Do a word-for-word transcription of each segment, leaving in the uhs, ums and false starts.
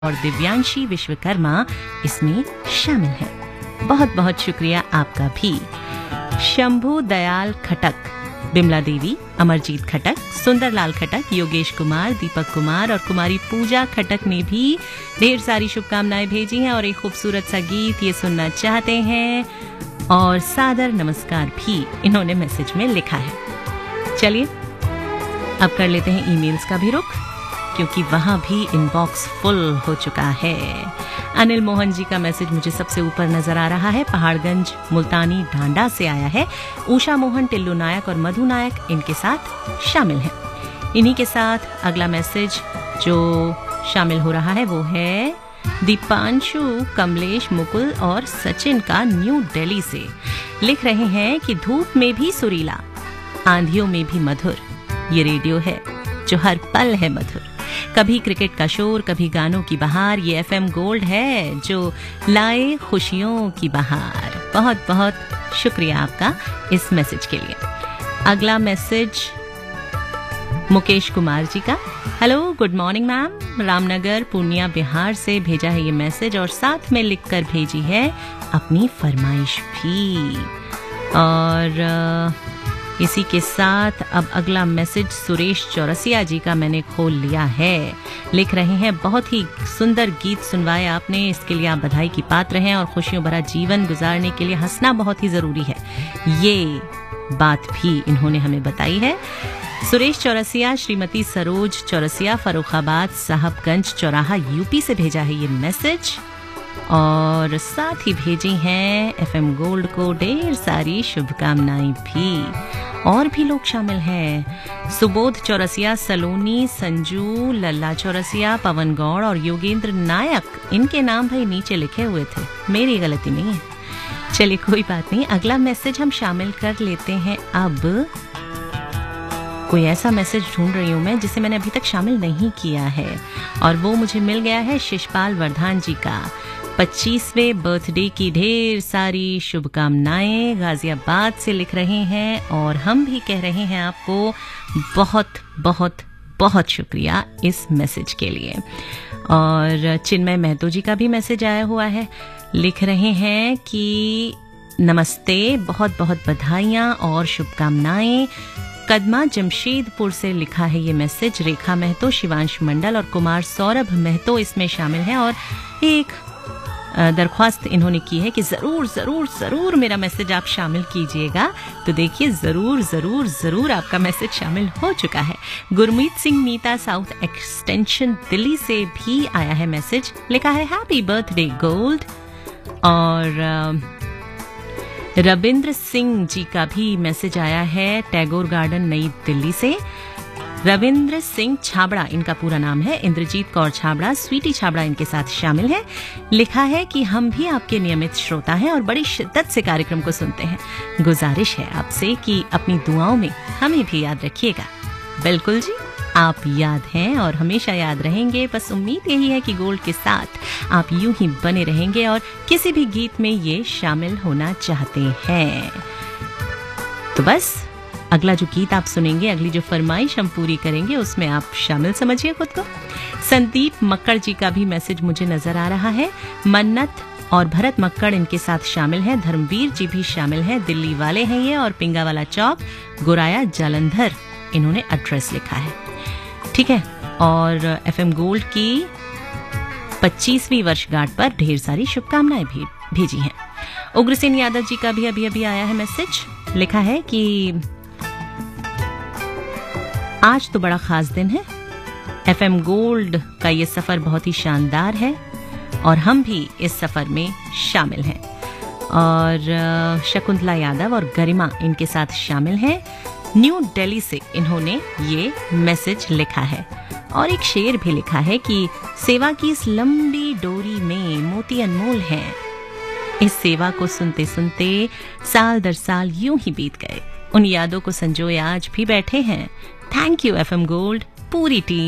और दिव्यांशी विश्वकर्मा इसमें शामिल हैं। बहुत बहुत शुक्रिया आपका भी। शंभू दयाल खटक, बिमला देवी, अमरजीत खटक, सुंदरलाल खटक, योगेश कुमार, दीपक कुमार और कुमारी पूजा खटक ने भी ढेर सारी शुभकामनाएं भेजी हैं और एक खूबसूरत सा गीत ये सुनना चाहते हैं और सादर नमस्कार भी इन्होंने मैसेज में लिखा है। चलिए अब कर लेते हैं ईमेल्स का भी रुख, क्योंकि वहां भी इनबॉक्स फुल हो चुका है। अनिल मोहन जी का मैसेज मुझे सबसे ऊपर नजर आ रहा है, पहाड़गंज मुल्तानी ढांडा से आया है। उषा मोहन, टिल्लू नायक और मधु नायक इनके साथ शामिल हैं। इन्हीं के साथ अगला मैसेज जो शामिल हो रहा है वो है दीपांशु, कमलेश, मुकुल और सचिन का न्यू दिल्ली से। लिख रहे हैं कि धूप में भी सुरीला, आंधियों में भी मधुर, ये रेडियो है जो हर पल है मधुर। कभी क्रिकेट का शोर, कभी गानों की बहार, ये एफएम गोल्ड है जो लाए खुशियों की बहार। बहुत बहुत शुक्रिया आपका इस मैसेज के लिए। अगला मैसेज मुकेश कुमार जी का। Hello, good morning ma'am, Ramnagar Purnia Bihar से भेजा है ये मैसेज और साथ में लिखकर भेजी है अपनी फरमाइश भी। और इसी के साथ अब अगला मैसेज सुरेश चौरसिया जी का मैंने खोल लिया है। लिख रहे हैं बहुत ही सुंदर गीत सुनवाए आपने, इसके लिए आप बधाई की पात्र हैं और खुशियों भरा जीवन गुजारने के लिए हंसना बहुत ही जरूरी है, ये बात भी इन्होंने हमें बताई है। सुरेश चौरसिया, श्रीमती सरोज चौरसिया, फर्रुखाबाद साहबगंज चौराहा यूपी से भेजा है ये मैसेज और साथ ही भेजी हैं एफएम गोल्ड को ढेर सारी शुभकामनाएं भी। और भी लोग शामिल हैं, सुबोध चौरसिया, सलोनी, संजू, लल्ला चौरसिया, पवन गौड़ और योगेंद्र नायक। इनके नाम भाई नीचे लिखे हुए थे, मेरी गलती नहीं है। चलिए कोई बात नहीं, अगला मैसेज हम शामिल कर लेते हैं। अब कोई ऐसा मैसेज ढूंढ रही हूं मैं जिसे मैंने अभी तक शामिल नहीं किया है और वो मुझे मिल गया है शिशपाल वर्धान जी का। पच्चीसवें बर्थडे की ढेर सारी शुभकामनाएं गाजियाबाद से लिख रहे हैं और हम भी कह रहे हैं आपको बहुत बहुत बहुत शुक्रिया इस मैसेज के लिए। और चिन्मय महतो जी का भी मैसेज आया हुआ है। लिख रहे हैं कि नमस्ते, बहुत बहुत बधाइयां और शुभकामनाएं। कदमा जमशेदपुर से लिखा है ये मैसेज। रेखा महतो, शिवांश मंडल और कुमार सौरभ महतो इसमें शामिल हैं और एक दरख्वास्त इन्होंने की है कि जरूर जरूर जरूर मेरा मैसेज आप शामिल कीजिएगा। तो देखिए जरूर जरूर जरूर आपका मैसेज शामिल हो चुका है। गुरमीत सिंह मीता, साउथ एक्सटेंशन दिल्ली से भी आया है मैसेज। लिखा है हैप्पी बर्थडे गोल्ड। और रविंद्र सिंह जी का भी मैसेज आया है टैगोर गार्डन नई दिल्ली से। रविंद्र सिंह छाबड़ा इनका पूरा नाम है, इंद्रजीत कौर छाबड़ा, स्वीटी छाबड़ा इनके साथ शामिल है। लिखा है कि हम भी आपके नियमित श्रोता हैं और बड़ी शिद्दत से कार्यक्रम को सुनते हैं। गुजारिश है आपसे कि अपनी दुआओं में हमें भी याद रखिएगा। बिल्कुल जी, आप याद हैं और हमेशा याद रहेंगे। बस उम्मीद यही है कि गोल्ड के साथ आप यूं ही बने रहेंगे और किसी भी गीत में ये शामिल होना चाहते हैं तो बस अगला जो गीत आप सुनेंगे, अगली जो फरमाइश हम पूरी करेंगे उसमें आप शामिल समझिए खुद को। संदीप मक्कड़ जी का भी मैसेज मुझे नजर आ रहा है। मन्नत और भरत मक्कड़ इनके साथ शामिल हैं। धर्मवीर जी भी शामिल हैं, दिल्ली वाले हैं ये और पिंगावाला चौक, गुराया, जालंधर इन्होंने एड्रेस लिखा है। ठीक है, और एफएम गोल्ड की पच्चीसवीं वर्षगांठ पर ढेर सारी शुभकामनाएं भी भेजी हैं। उग्रसेन यादव जी का भी अभी अभी आया है मैसेज। लिखा है कि आज तो बड़ा खास दिन है, एफएम गोल्ड का ये सफर बहुत ही शानदार है और हम भी इस सफर में शामिल हैं। और शकुंतला यादव और गरिमा इनके साथ शामिल हैं। न्यू दिल्ली से इन्होंने ये मैसेज लिखा है और एक शेर भी लिखा है कि सेवा की इस लंबी डोरी में मोती अनमोल हैं। इस सेवा को सुनते सुनते साल दर साल यूं ही बीत गए, उन यादों को संजोए आज भी बैठे हैं। थैंक यू एफएम गोल्ड, पूरी team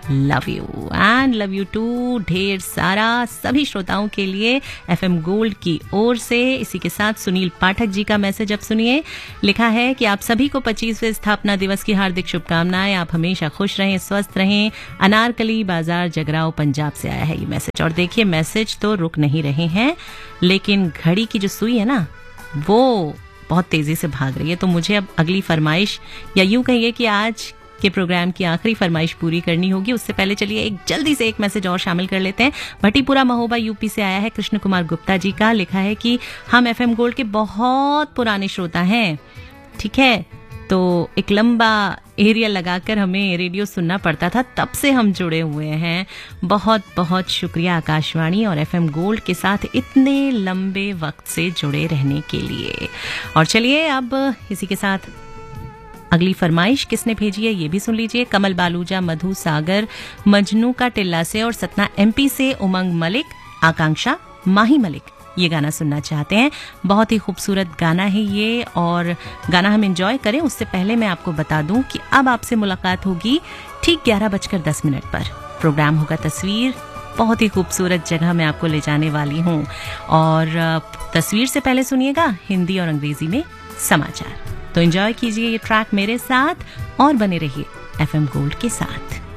love you and love you to ढेर सारा सभी श्रोताओं के लिए एफएम गोल्ड की ओर से। इसी के साथ सुनील पाठक जी का मैसेज अब सुनिए। लिखा है कि आप सभी को पच्चीसवें स्थापना दिवस की हार्दिक शुभकामनाएं। आप हमेशा खुश रहें, स्वस्थ रहें। अनारकली बाजार जगराव पंजाब से आया है ये मैसेज। और देखिए मैसेज तो रुक नहीं रहे हैं, लेकिन घड़ी की जो सुई है ना वो बहुत तेजी से भाग रही है। तो मुझे अब अगली फरमाइश, या यूं कहिए कि आज के प्रोग्राम की आखिरी फरमाइश पूरी करनी होगी। उससे पहले चलिए एक जल्दी से एक मैसेज और शामिल कर लेते हैं। भट्टीपुरा महोबा यूपी से आया है कृष्ण कुमार गुप्ता जी का। लिखा है कि हम एफएम गोल्ड के बहुत पुराने श्रोता हैं। ठीक है, तो एक लंबा एरिया लगाकर हमें रेडियो सुनना पड़ता था, तब से हम जुड़े हुए हैं। बहुत बहुत शुक्रिया आकाशवाणी और एफएम गोल्ड के साथ इतने लंबे वक्त से जुड़े रहने के लिए। और चलिए अब इसी के साथ अगली फरमाइश किसने भेजी है ये भी सुन लीजिए। कमल बालूजा, मधु सागर, मजनू का टिल्ला से और सतना एमपी से उमंग मलिक, आकांक्षा, माही मलिक ये गाना सुनना चाहते हैं। बहुत ही खूबसूरत गाना है ये और गाना हम एंजॉय करें। उससे पहले मैं आपको बता दूं कि अब आपसे मुलाकात होगी ठीक ग्यारह बजकर दस मिनट पर। प्रोग्राम होगा तस्वीर। बहुत ही खूबसूरत जगह मैं आपको ले जाने वाली हूं और तस्वीर से पहले सुनिएगा हिंदी और अंग्रेजी में समाचार। तो एंजॉय कीजिए ये ट्रैक मेरे साथ और बने रहिए एफएम गोल्ड के साथ।